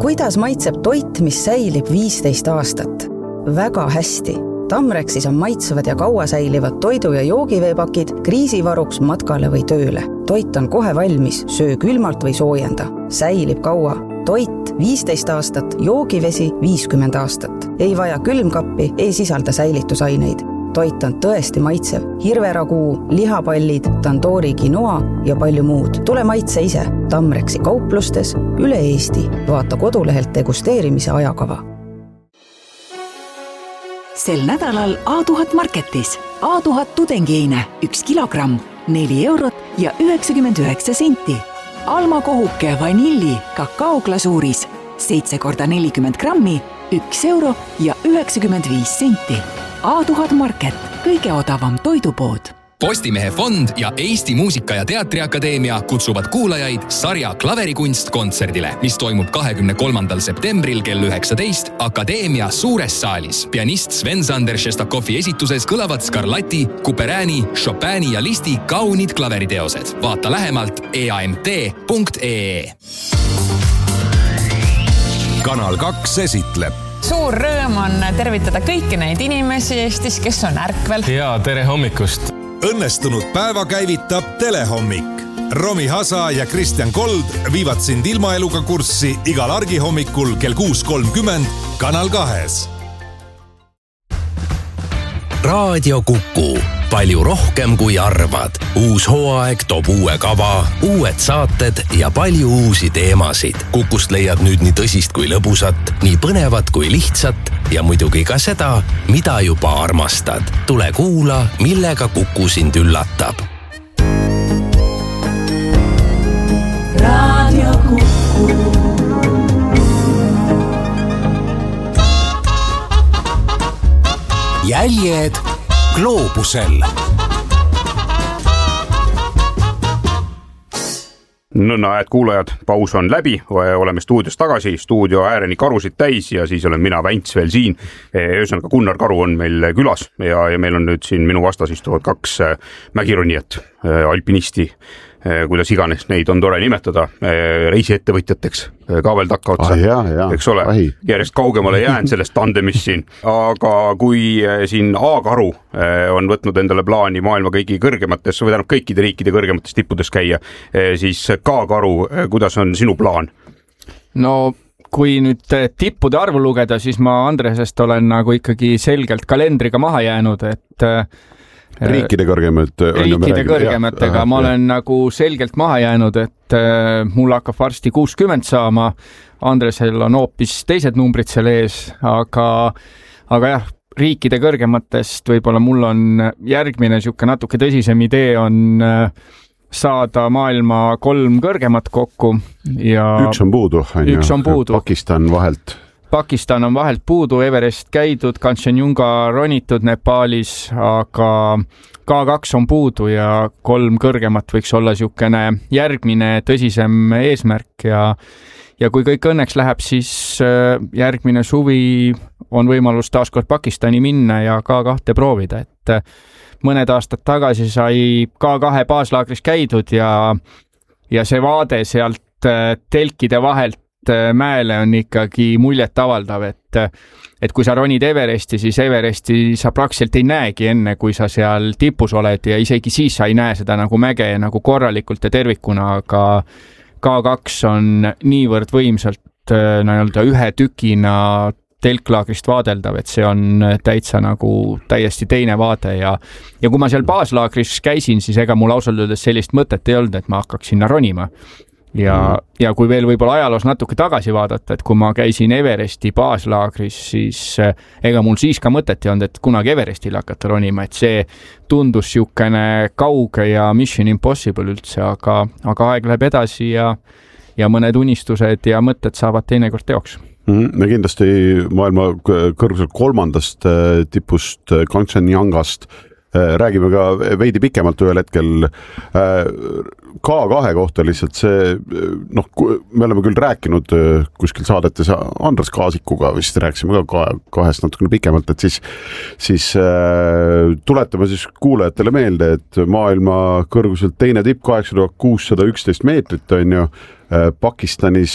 Kuidas maitseb toit, mis säilib 15 aastat? Väga hästi. Tamrexis on maitsevad ja kaua säilivad toidu- ja joogiveepakid kriisivaruks matkale või tööle. Toit on kohe valmis, söö külmalt või soojenda. Säilib kaua. Toit 15 aastat, joogivesi 50 aastat. Ei vaja külmkappi, ei sisalda säilitusaineid. Toit on tõesti maitsev. Hirveraguu, lihapallid, tandoori quinoa ja palju muud. Tule maitse ise. Tamrexi kauplustes üle Eesti. Vaata kodulehelt degusteerimise ajakava. Sel nädalal A1000 Marketis. A1000 tudengiine 1 kilogramm, 4 eurot ja 99 senti. Alma kohuke vanilli kakaoglasuuris 7 × 40 grammi, 1 euro ja 95 senti. A1000 Market, kõige odavam toidupood. Postimehe fond ja Eesti Muusika- ja Teatriakadeemia kutsuvad kuulajaid sarja Klaverikunst kontserdile, mis toimub 23. septembril kell 19 Akadeemia suures saalis. Pianist Sven-Sander Šestakovi esituses kõlavad Scarlatti, Couperini, Chopini ja Listi kaunid klaveriteosed. Vaata lähemalt eamt.ee. Kanal 2 esitleb. Suur rõõm on tervitada kõiki neid inimesi Eestis, kes on ärkvel. Ja tere hommikust! Õnnestunud päeva käivitab Telehommik. Romi Hasa ja Kristjan Kold viivad sind ilmaeluga kurssi igal argihommikul kell 6.30 Kanal 2. Raadio Kuku. Palju rohkem kui arvad. Uus hooaeg toob uue kava, uued saated ja palju uusi teemasid. Kukust leiad nüüd nii tõsist kui lõbusat, nii põnevat kui lihtsat ja muidugi ka seda, mida juba armastad. Tule kuula, millega Kuku sind üllatab. Raadio Kuku. Jäljed gloobusel. No näed, kuulajad, paus on läbi, oleme stuudios tagasi, stuudio ääreni karusid täis ja siis olen mina Vänts veel siin. Ühesõnaga Gunnar Karu on meil külas ja meil on nüüd siin minu vastas istuvad 2 mägironijat, alpinisti, kuidas iganes neid on tore nimetada, reisiettevõtjateks ka veel takka otsa, eks ole, järjest kaugemale jään sellest tandemist siin. Aga kui siin A-karu on võtnud endale plaani maailma kõigi kõrgemates, või tähendab kõikide riikide kõrgemates tippudes käia, siis K-karu, kuidas on sinu plaan? No kui nüüd tippude arvu lugeda, siis ma Andresest olen nagu ikkagi selgelt kalendriga maha jäänud, et riikide kõrgematega ma olen nagu selgelt maha jäänud, et mul hakkab varsti 60 saama, Andresel on hoopis teised numbrid seal ees, aga jah, riikide kõrgematest võib-olla mul on järgmine siuke natuke tõsisem idee on saada maailma 3 kõrgemat kokku ja üks on puudu. Pakistan on vahelt puudu, Everest käidud, Kanchenjunga ronitud Nepaalis, aga K2 on puudu ja 3 kõrgemat võiks olla siukene järgmine tõsisem eesmärk ja kui kõik õnneks läheb, siis järgmine suvi on võimalus taaskord Pakistani minna ja K2 proovida, et mõned aastad tagasi sai K2 baaslaagris käidud ja see vaade sealt telkide vahelt mäele on ikkagi muljet avaldav, et kui sa ronid Everesti, siis Everesti sa praktiliselt ei näegi enne, kui sa seal tipus oled ja isegi siis sa ei näe seda nagu mäge nagu korralikult ja tervikuna, aga K2 on niivõrd võimsalt nii-öelda ühe tükina telklaagrist vaadeldav, et see on täitsa nagu täiesti teine vaade ja kui ma seal baaslaagris käisin, siis ega mul ausalt öeldes sellist mõtet ei olnud, et ma hakkaks sinna ronima. Ja kui veel võib-olla ajaloos natuke tagasi vaadata, et kui ma käisin Everesti baaslaagris, siis ega mul siis ka mõtet ei olnud, et kunagi Everestil hakata ronima, et see tundus siukene kauge ja Mission Impossible üldse, aga aeg läheb edasi ja mõned unistused ja mõtted saavad teinekord teoks. Me kindlasti maailma kõrgusel 3. tipust Kanchenjungast räägime ka veidi pikemalt ühel hetkel. K2 kohta lihtsalt see, me oleme küll rääkinud kuskil saadetes Andres Kaasikuga, vist rääkisime ka K2-st natukene pikemalt, et siis tuletame siis kuulajatele meelde, et maailma kõrguselt teine tipp 8611 meetrit on ju, Pakistanis